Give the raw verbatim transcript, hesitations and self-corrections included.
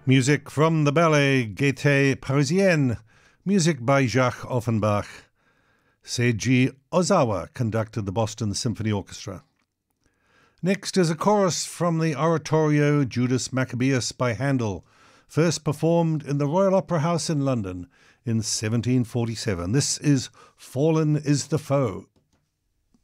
Music from the ballet Gaîté Parisienne, music by Jacques Offenbach. Seiji Ozawa conducted the Boston Symphony Orchestra. Next is a chorus from the oratorio Judas Maccabeus by Handel, first performed in the Royal Opera House in London in seventeen forty-seven. This is Fallen is the Foe.